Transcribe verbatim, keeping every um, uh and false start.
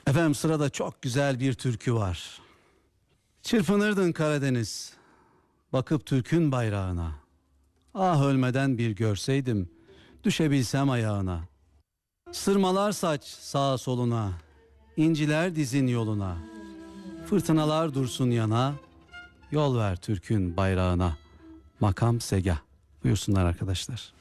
Efendim sırada çok güzel bir türkü var. Çırpınırdın Karadeniz, bakıp Türk'ün bayrağına. Ah ölmeden bir görseydim, düşebilsem ayağına. Sırmalar saç sağa soluna, inciler dizin yoluna. Fırtınalar dursun yana, yol ver Türk'ün bayrağına. Makam Segah. Buyursunlar arkadaşlar.